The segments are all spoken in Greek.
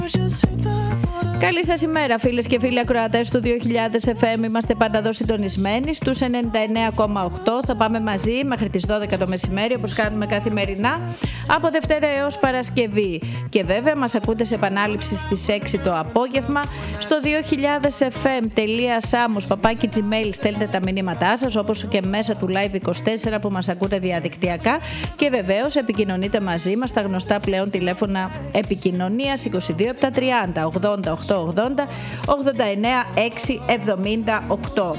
Καλή σας ημέρα, φίλες και φίλοι ακροατές του 2000 FM. Είμαστε πάντα εδώ συντονισμένοι στους 99,8. Θα πάμε μαζί μέχρι τις 12 το μεσημέρι, όπως κάνουμε καθημερινά, από Δευτέρα έως Παρασκευή. Και βέβαια μας ακούτε σε επανάληψη στις 6 το απόγευμα στο 2000fm.samos@gmail. Στέλνετε τα μηνύματά σας, όπως και μέσα του Live 24 που μας ακούτε διαδικτυακά. Και βεβαίως επικοινωνείτε μαζί μας στα γνωστά πλέον τηλέφωνα επικοινωνίας 22 730 80 880 89 678.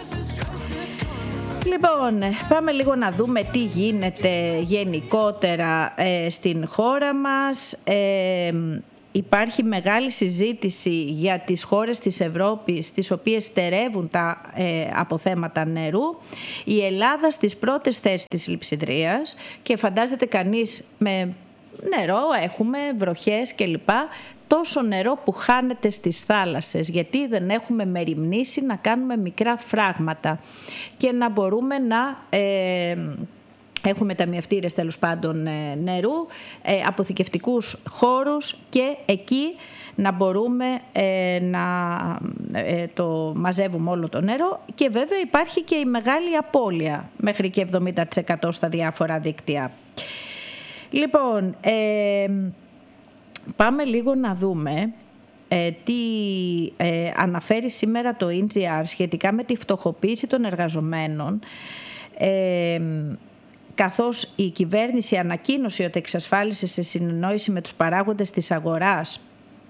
Λοιπόν, πάμε λίγο να δούμε τι γίνεται γενικότερα στην χώρα μας. Υπάρχει μεγάλη συζήτηση για τις χώρες της Ευρώπης, τις οποίες στερεύουν τα αποθέματα νερού. Η Ελλάδα στις πρώτες θέσεις της λειψιδρίας, και φαντάζεται κανείς, με νερό έχουμε, βροχές κλπ. Τόσο νερό που χάνεται στις θάλασσες, γιατί δεν έχουμε μεριμνήσει να κάνουμε μικρά φράγματα και να μπορούμε να έχουμε ταμιευτήρες τέλος πάντων νερού, αποθηκευτικούς χώρους, και εκεί να μπορούμε να το μαζεύουμε όλο το νερό. Και βέβαια υπάρχει και η μεγάλη απώλεια, μέχρι και 70% στα διάφορα δίκτυα. Λοιπόν, πάμε λίγο να δούμε τι αναφέρει σήμερα το NGR σχετικά με τη φτωχοποίηση των εργαζομένων, καθώς η κυβέρνηση ανακοίνωσε ότι εξασφάλισε σε συνεννόηση με τους παράγοντες της αγοράς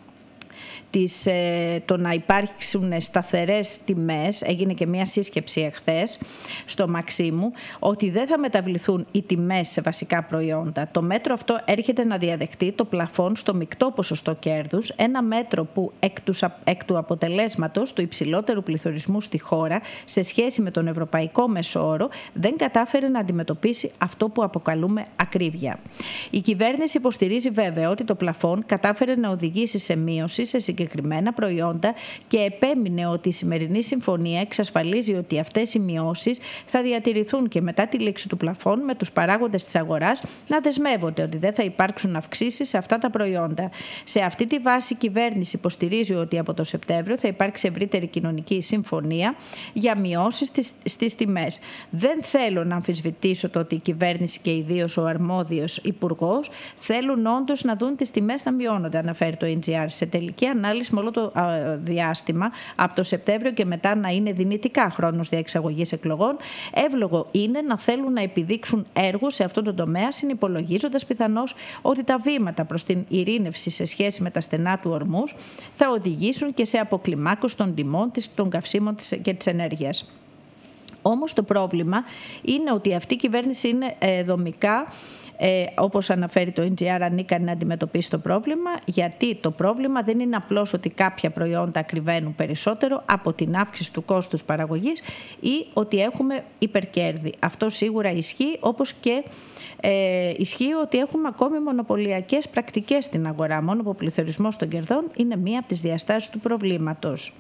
το να υπάρξουν σταθερές τιμές. Έγινε και μια σύσκεψη εχθές στο Μαξίμου, ότι δεν θα μεταβληθούν οι τιμές σε βασικά προϊόντα. Το μέτρο αυτό έρχεται να διαδεχτεί το πλαφόν στο μεικτό ποσοστό κέρδους, ένα μέτρο που εκ του αποτελέσματος του υψηλότερου πληθωρισμού στη χώρα σε σχέση με τον ευρωπαϊκό μεσόωρο δεν κατάφερε να αντιμετωπίσει αυτό που αποκαλούμε ακρίβεια. Η κυβέρνηση υποστηρίζει βέβαια ότι το πλαφόν κατάφερε να οδηγήσει σε μείωση σε συγκεκριμένα προϊόντα και επέμεινε ότι η σημερινή συμφωνία εξασφαλίζει ότι αυτές οι μειώσεις θα διατηρηθούν και μετά τη λήξη του πλαφών, με τους παράγοντες της αγοράς να δεσμεύονται ότι δεν θα υπάρξουν αυξήσεις σε αυτά τα προϊόντα. Σε αυτή τη βάση η κυβέρνηση υποστηρίζει ότι από το Σεπτέμβριο θα υπάρξει ευρύτερη κοινωνική συμφωνία για μειώσεις στις τιμές. Δεν θέλω να αμφισβητήσω το ότι η κυβέρνηση και ιδίως ο αρμόδιος υπουργός θέλουν όντως να δουν τις τιμές να μειώνονται, αναφέρει το NGR. Σε τελική ανάλυση, με όλο το διάστημα από το Σεπτέμβριο και μετά να είναι δυνητικά χρόνος διεξαγωγής εκλογών, εύλογο είναι να θέλουν να επιδείξουν έργο σε αυτό το τομέα, συνυπολογίζοντας πιθανώς ότι τα βήματα προς την ειρήνευση σε σχέση με τα στενά του ορμούς θα οδηγήσουν και σε αποκλιμάκωση των τιμών των καυσίμων και της ενέργειας. Όμως το πρόβλημα είναι ότι αυτή η κυβέρνηση είναι δομικά, όπως αναφέρει το NGR, ανίκανη να αντιμετωπίσει το πρόβλημα, γιατί το πρόβλημα δεν είναι απλώς ότι κάποια προϊόντα ακριβένουν περισσότερο από την αύξηση του κόστους παραγωγής ή ότι έχουμε υπερκέρδη. Αυτό σίγουρα ισχύει, όπως και ισχύει ότι έχουμε ακόμη μονοπωλιακές πρακτικές στην αγορά, μόνο που ο πληθωρισμός των κερδών είναι μία από τις διαστάσεις του προβλήματος.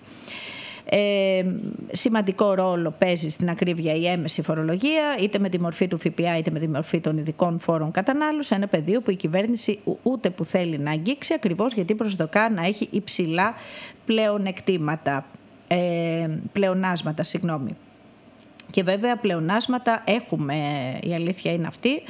Σημαντικό ρόλο παίζει στην ακρίβεια η έμεση φορολογία, είτε με τη μορφή του ΦΠΑ είτε με τη μορφή των ειδικών φόρων κατανάλωσης, ένα πεδίο που η κυβέρνηση ούτε που θέλει να αγγίξει, ακριβώς γιατί προσδοκά να έχει υψηλά πλεονάσματα. Και βέβαια πλεονάσματα έχουμε, η αλήθεια είναι αυτή.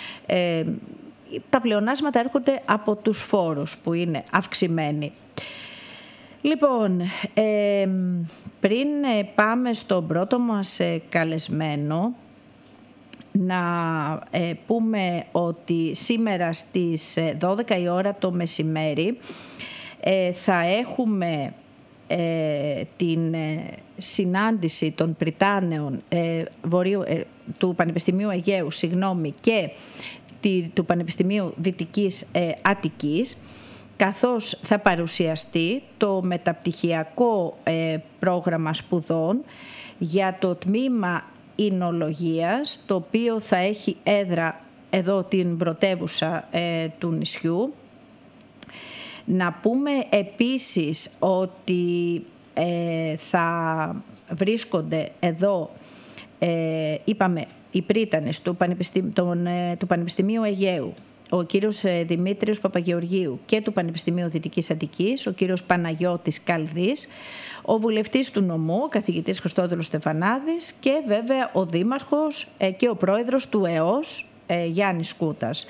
Τα πλεονάσματα έρχονται από τους φόρους που είναι αυξημένοι. Λοιπόν, πριν πάμε στον πρώτο μας καλεσμένο, να πούμε ότι σήμερα στις 12 η ώρα το μεσημέρι θα έχουμε την συνάντηση των Πριτάνεων του Πανεπιστημίου Αιγαίου και του Πανεπιστημίου Δυτικής Αττικής, καθώς θα παρουσιαστεί το μεταπτυχιακό πρόγραμμα σπουδών για το τμήμα Ινολογίας, το οποίο θα έχει έδρα εδώ την πρωτεύουσα του νησιού. Να πούμε επίσης ότι θα βρίσκονται εδώ, είπαμε, οι πρίτανες του Πανεπιστημίου Αιγαίου, ο κύριος Δημήτριος Παπαγεωργίου και του Πανεπιστημίου Δυτικής Αττικής, ο κύριος Παναγιώτης Καλδής, ο βουλευτής του νομού, ο καθηγητής Χριστόδουλος Στεφανάδης και βέβαια ο δήμαρχος και ο πρόεδρος του ΕΟΣ, Γιάννης Κούτας.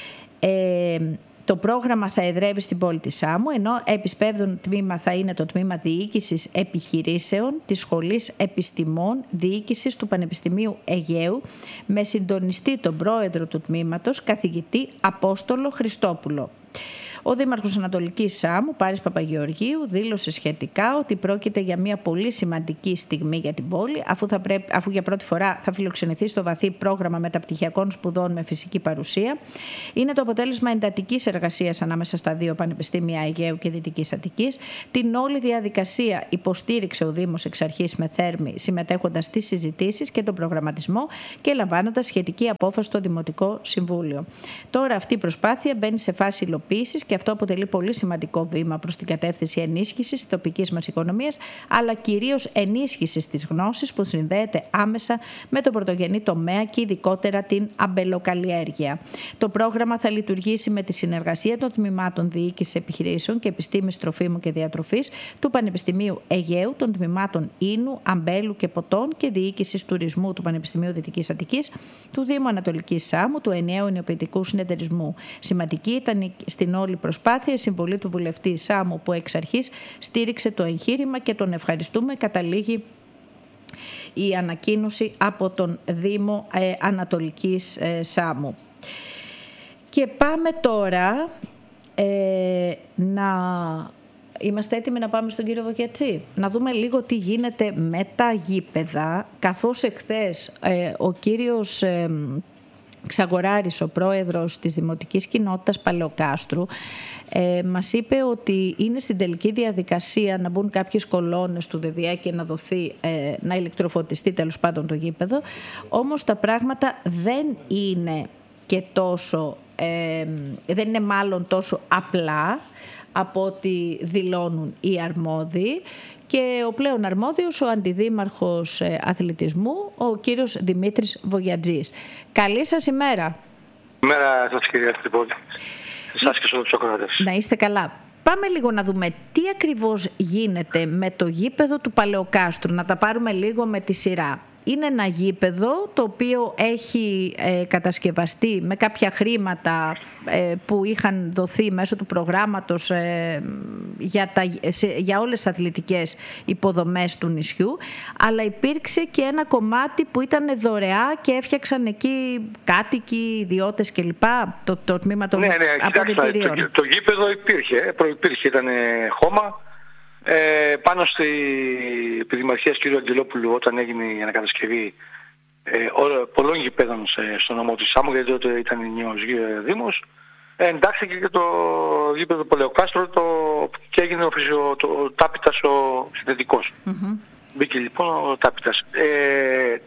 Το πρόγραμμα θα εδρεύει στην πόλη της Σάμου, ενώ επισπεύδον τμήμα θα είναι το τμήμα Διοίκησης Επιχειρήσεων της Σχολής Επιστημών Διοίκησης του Πανεπιστημίου Αιγαίου, με συντονιστή τον πρόεδρο του τμήματος, καθηγητή Απόστολο Χριστόπουλο. Ο Δήμαρχος Ανατολικής Σάμου, Πάρης Παπαγεωργίου, δήλωσε σχετικά ότι πρόκειται για μια πολύ σημαντική στιγμή για την πόλη, αφού για πρώτη φορά θα φιλοξενηθεί στο βαθύ πρόγραμμα μεταπτυχιακών σπουδών με φυσική παρουσία. Είναι το αποτέλεσμα εντατικής εργασίας ανάμεσα στα δύο πανεπιστήμια Αιγαίου και Δυτικής Αττικής. Την όλη διαδικασία υποστήριξε ο Δήμος εξ αρχής με θέρμη, συμμετέχοντας στις συζητήσεις και τον προγραμματισμό και λαμβάνοντας σχετική απόφαση στο Δημοτικό Συμβούλιο. Τώρα αυτή η προσπάθεια μπαίνει σε φάση υλοποίησης και αυτό αποτελεί πολύ σημαντικό βήμα προς την κατεύθυνση ενίσχυσης της τοπικής μας οικονομίας, αλλά κυρίως ενίσχυσης της γνώσης που συνδέεται άμεσα με το πρωτογενή τομέα και ειδικότερα την αμπελοκαλλιέργεια. Το πρόγραμμα θα λειτουργήσει με τη συνεργασία των τμήματων Διοίκησης Επιχειρήσεων και Επιστήμης Τροφίμου και Διατροφής του Πανεπιστημίου Αιγαίου, των τμήματων Ίνου, Αμπέλου και Ποτών και Διοίκησης Τουρισμού του Πανεπιστημίου Δυτικής Αττικής, του Δήμου Ανατολικής Σάμου, του Ενιαίου Ενοιοποιητικού Συνεταιρισμού. Σημαντική ήταν στην όλη προσπάθεια η συμβολή του βουλευτή Σάμου που εξ αρχής στήριξε το εγχείρημα και τον ευχαριστούμε. Καταλήγει η ανακοίνωση από τον Δήμο Ανατολικής Σάμου. Και πάμε τώρα να... Είμαστε έτοιμοι να πάμε στον κύριο Βογιατσή, να δούμε λίγο τι γίνεται με τα γήπεδα, καθώς εχθές ο κύριος Ξαγοράρης, ο πρόεδρος της Δημοτικής Κοινότητας Παλαιοκάστρου, μας είπε ότι είναι στην τελική διαδικασία να μπουν κάποιες κολόνες του ΔΔΕ και να δοθεί, να ηλεκτροφωτιστεί τέλος πάντων το γήπεδο. Όμως τα πράγματα δεν είναι και τόσο, δεν είναι μάλλον τόσο απλά από ό,τι δηλώνουν οι αρμόδιοι. Και ο πλέον αρμόδιος, ο Αντιδήμαρχος Αθλητισμού, ο κύριος Δημήτρης Βογιατζής. Καλή σας ημέρα. Ημέρα σας κυρία Τρυπόλη. Εσάς και στους ακροατές. Να είστε καλά. Πάμε λίγο να δούμε τι ακριβώς γίνεται με το γήπεδο του Παλαιοκάστρου. Να τα πάρουμε λίγο με τη σειρά. Είναι ένα γήπεδο το οποίο έχει κατασκευαστεί με κάποια που είχαν δοθεί μέσω του προγράμματος για όλες τις αθλητικές υποδομές του νησιού, αλλά υπήρξε και ένα κομμάτι που ήταν δωρεά και έφτιαξαν εκεί κάτοικοι, ιδιώτες κλπ. Το τμήμα των αποδυτηρίων. Το γήπεδο προϋπήρχε, ήταν χώμα. Πάνω στη επιδημαρχία κ. Αγγελόπουλου, όταν έγινε η ανακατασκευή πολλών γηπέδων στο νομό της Σάμου, γιατί τότε ήταν νέος δήμος, εντάχθηκε και το γήπεδο Παλαιοκάστρο και έγινε ο τάπητας ο συνθετικός. Μπήκε λοιπόν ο τάπητας.